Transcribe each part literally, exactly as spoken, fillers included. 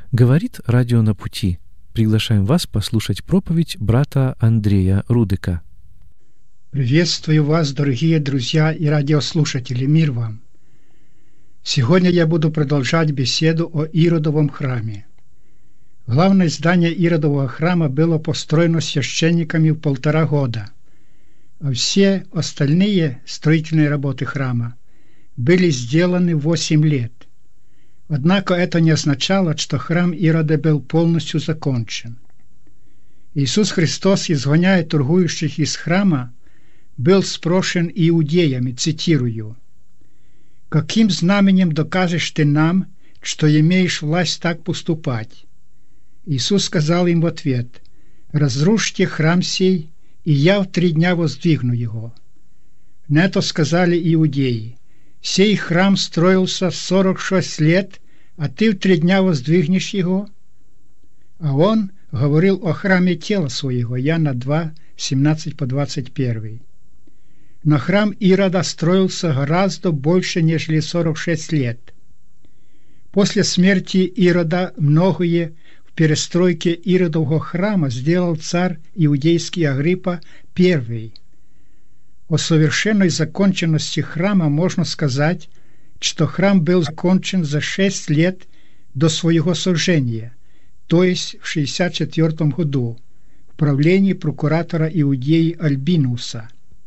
Говорит радио «На пути». Приглашаем вас послушать проповедь брата Андрея Рудыка. Приветствую вас, дорогие друзья и радиослушатели, мир вам! Сегодня я буду продолжать беседу о Иродовом храме. Главное здание Иродового храма было построено священниками в полтора года, а все остальные строительные работы храма были сделаны восемь лет. Однако это не означало, что храм Ирода был полностью закончен. Иисус Христос, изгоняя торгующих из храма, был спрошен иудеями, цитирую: «Каким знаменем докажешь ты нам, что имеешь власть так поступать?» Иисус сказал им в ответ: «Разрушьте храм сей, и я в три дня воздвигну его». На это сказали иудеи: «Сей храм строился сорок шесть лет, а ты в три дня воздвигнешь его?» А он говорил о храме тела своего. Иоанна два, семнадцать по двадцать один. Но храм Ирода строился гораздо больше, нежели сорок шесть лет. После смерти Ирода многое в перестройке Иродового храма сделал царь иудейский Агриппа I. О совершенной законченности храма можно сказать, что храм был закончен за шесть лет до своего сожжения, то есть в шестьдесят четвёртом году, в правлении прокуратора Иудеи Альбинуса.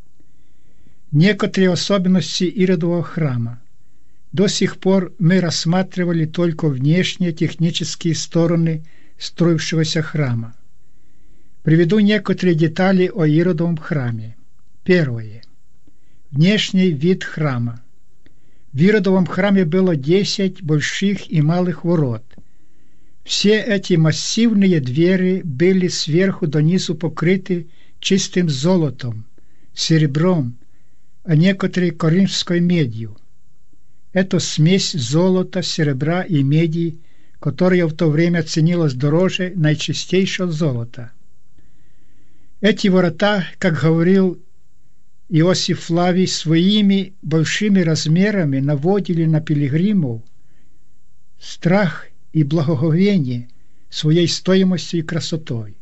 Некоторые особенности Иродового храма. До сих пор мы рассматривали только внешние технические стороны строившегося храма. Приведу некоторые детали о Иродовом храме. Первое. Внешний вид храма. В Иродовом храме было десять больших и малых ворот. Все эти массивные двери были сверху донизу покрыты чистым золотом, серебром, а некоторые коринфской медью. Это смесь золота, серебра и меди, которая в то время ценилась дороже наичистейшего золота. Эти ворота, как говорил Иосиф Флавий, своими большими размерами наводили на пилигримов страх и благоговение своей стоимостью и красотой.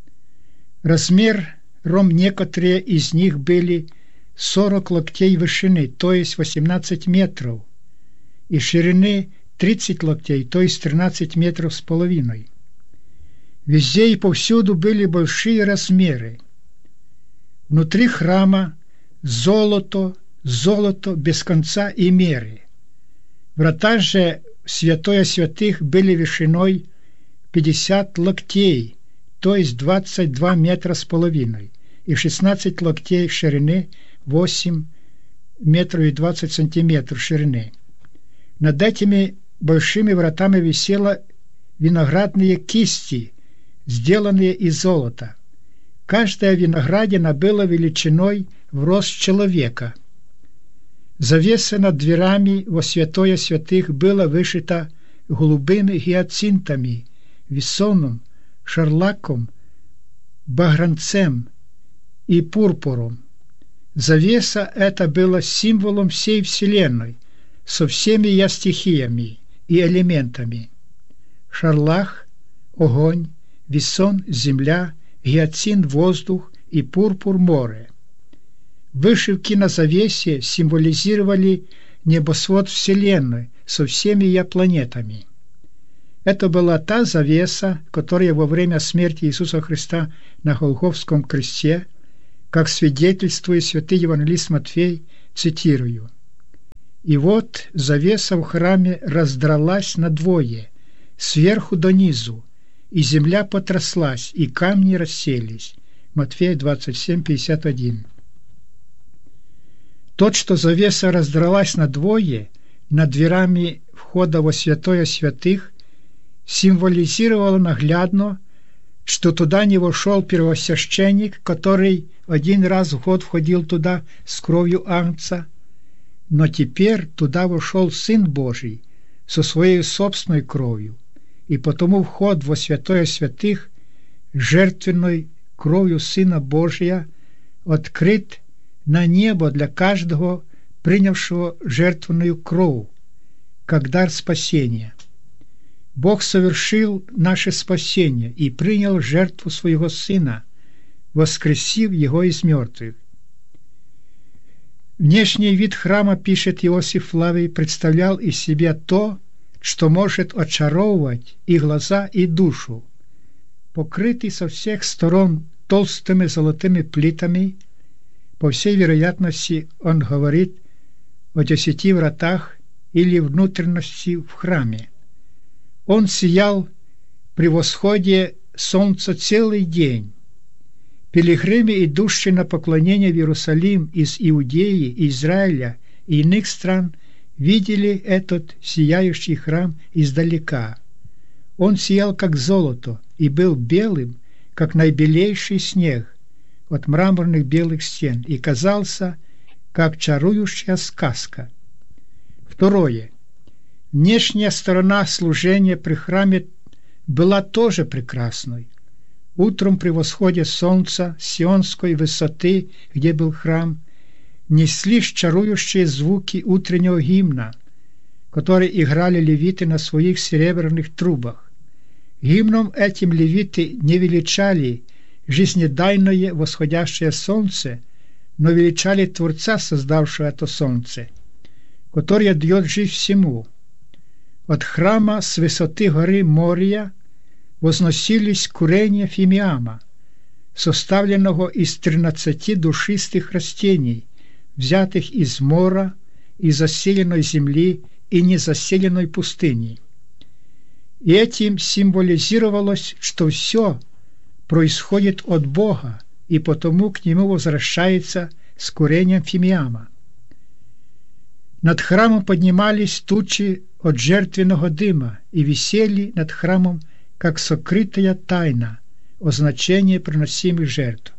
Размером некоторые из них были сорок локтей вышины, то есть восемнадцать метров, и ширины тридцать локтей, то есть тринадцать метров с половиной. Везде и повсюду были большие размеры. Внутри храма золото, золото без конца и меры. Врата же в святое святых были вышиной пятьдесят локтей, то есть двадцать два метра с половиной, и шестнадцать локтей ширины, восемь метров и двадцать сантиметров ширины. Над этими большими вратами висело виноградные кисти, сделанные из золота. Каждая виноградина была величиной в рост человека. Завеса над дверями во святое святых была вышита голубыми гиацинтами, висоном, шарлаком, багранцем и пурпуром. Завеса эта была символом всей Вселенной, со всеми ее стихиями и элементами. Шарлах – огонь, висон – земля, гиацинт – воздух и пурпур – море. Вышивки на завесе символизировали небосвод Вселенной со всеми ее планетами. Это была та завеса, которая во время смерти Иисуса Христа на Голгофском кресте, как свидетельствует святый евангелист Матфей, цитирую: «И вот завеса в храме раздралась надвое, сверху донизу, и земля потряслась, и камни расселись». Матфея двадцать семь пятьдесят один. Тот, что завеса раздралась надвое над дверями входа во святое святых, символизировало наглядно, что туда не вошел первосвященник, который один раз в год входил туда с кровью агнца, но теперь туда вошел Сын Божий со своей собственной кровью, и потому вход во святое святых жертвенной кровью Сына Божия открыт на небо для каждого, принявшего жертвенную кровь, как дар спасения. Бог совершил наше спасение и принял жертву Своего Сына, воскресив Его из мертвых. Внешний вид храма, пишет Иосиф Флавий, представлял из себя то, что может очаровывать и глаза, и душу. Покрытый со всех сторон толстыми золотыми плитами, по всей вероятности, он говорит о десяти вратах или внутренности в храме. Он сиял при восходе солнца целый день. Пилигримы, идущие на поклонение в Иерусалим из Иудеи, Израиля и иных стран, видели этот сияющий храм издалека. Он сиял, как золото, и был белым, как наибелейший снег от мраморных белых стен, и казался, как чарующая сказка. Второе. Внешняя сторона служения при храме была тоже прекрасной. Утром при восходе солнца с Сионской высоты, где был храм, неслись чарующие звуки утреннего гимна, которые играли левиты на своих серебряных трубах. Гимном этим левиты не величали жизнедайное восходящее солнце, но величали Творца, создавшего это солнце, которое дает жизнь всему. От храма с высоты горы Мория возносились курения фимиама, составленного из тринадцати душистых растений, взятых из мора, из заселенной земли и незаселенной пустыни. И этим символизировалось, что все происходит от Бога, и потому к Нему возвращается с курением фимиама. Над храмом поднимались тучи от жертвенного дыма и висели над храмом, как сокрытая тайна, означение приносимых жертв.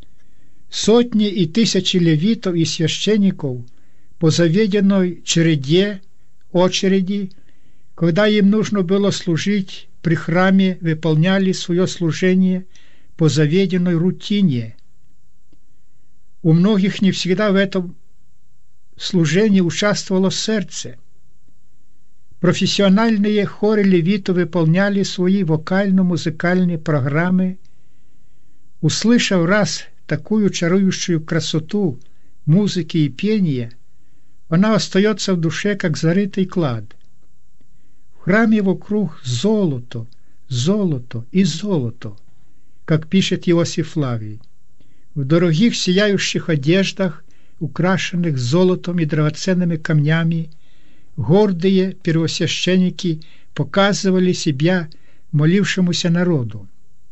Сотни и тысячи левитов и священников по заведенной череде, очереди, когда им нужно было служить при храме, выполняли свое служение по заведенной рутине. У многих не всегда в этом служении участвовало сердце. Профессиональные хоры левитов выполняли свои вокально-музыкальные программы. Услышав раз такую чарующую красоту музыки и пения, она остается в душе, как зарытый клад. В храме вокруг золото, золото и золото, как пишет Иосиф Флавий. В дорогих сияющих одеждах, украшенных золотом и драгоценными камнями, гордые первосвященники показывали себя молившемуся народу.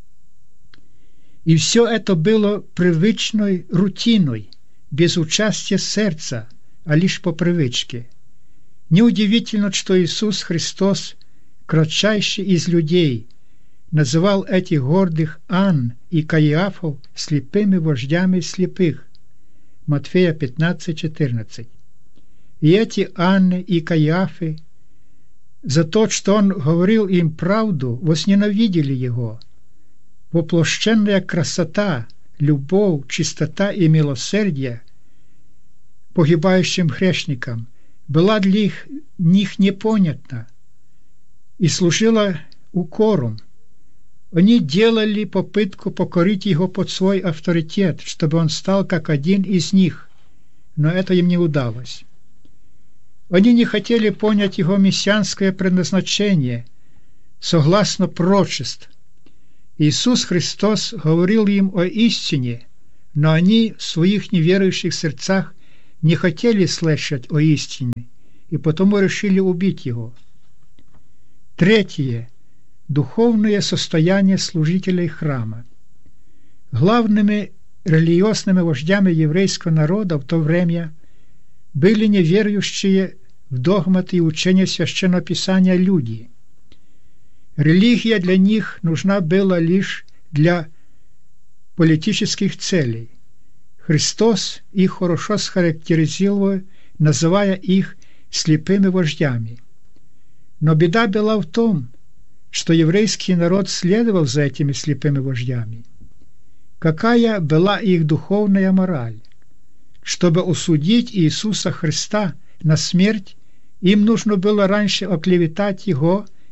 И все это было привычной рутиной, без участия сердца, а лишь по привычке. Неудивительно, что Иисус Христос, кратчайший из людей, называл этих гордых Ан и Каиафов слепыми вождями слепых. Матфея пятнадцать четырнадцать. И эти Анны и Каиафы за то, что он говорил им правду, возненавидели его. Воплощенная красота, любовь, чистота и милосердие погибающим грешникам была для них непонятна и служила укором. Они делали попытку покорить его под свой авторитет, чтобы он стал как один из них, но это им не удалось. Они не хотели понять его мессианское предназначение, согласно пророчеств. Иисус Христос говорил им о истине, но они в своих неверующих сердцах не хотели слышать о истине, и потому решили убить его. Третье. Духовное состояние служителей храма. Главными религиозными вождями еврейского народа в то время были неверующие в догматы и учения Священного Писания люди. Религия для них нужна была лишь для политических целей. Христос их хорошо схарактеризовал, называя их слепыми вождями. Но беда была в том, что еврейский народ следовал за этими слепыми вождями. Какая была их духовная мораль? Чтобы осудить Иисуса Христа на смерть, им нужно было раньше оклеветать Его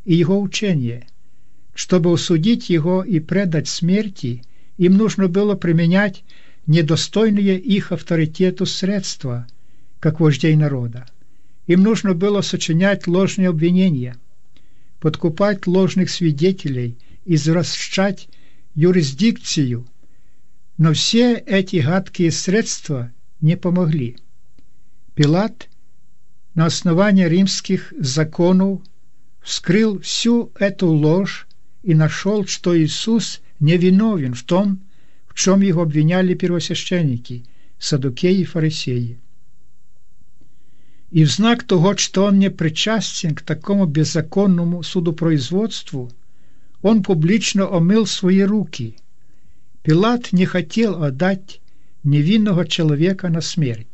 и его учение. Чтобы осудить его и предать смерти, им нужно было применять недостойные их авторитету средства, как вождей народа. Им нужно было сочинять ложные обвинения, подкупать ложных свидетелей, извращать юрисдикцию. Но все эти гадкие средства не помогли. Пилат на основании римских законов вскрыл всю эту ложь и нашел, что Иисус невиновен в том, в чем его обвиняли первосвященники, саддукеи и фарисеи. И в знак того, что он не причастен к такому беззаконному судопроизводству, он публично омыл свои руки. Пилат не хотел отдать невинного человека на смерть.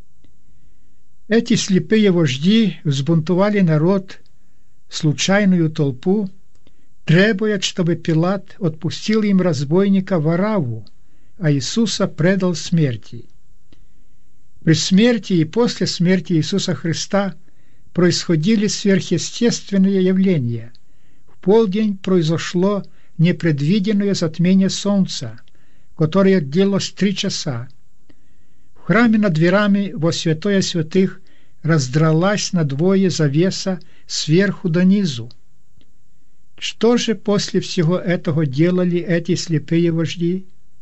Эти слепые вожди взбунтовали народ, случайную толпу, требуя, чтобы Пилат отпустил им разбойника Варавву, а Иисуса предал смерти. При смерти и после смерти Иисуса Христа происходили сверхъестественные явления. В полдень произошло непредвиденное затмение солнца, которое длилось три часа. В храме над дверами во святое святых раздралась надвое завеса сверху донизу. Что же после всего этого делали эти слепые вожди?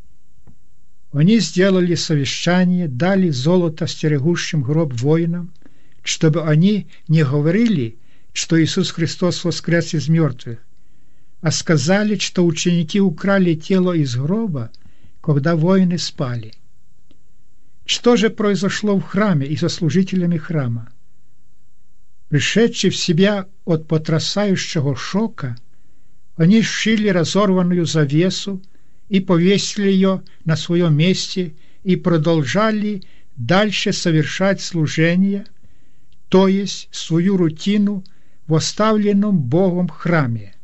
Они сделали совещание, дали золото стерегущим гроб воинам, чтобы они не говорили, что Иисус Христос воскрес из мертвых, а сказали, что ученики украли тело из гроба, когда воины спали. Что же произошло в храме и со служителями храма? Пришедшие в себя от потрясающего шока, они сшили разорванную завесу и повесили ее на своем месте и продолжали дальше совершать служение, то есть свою рутину в оставленном Богом храме.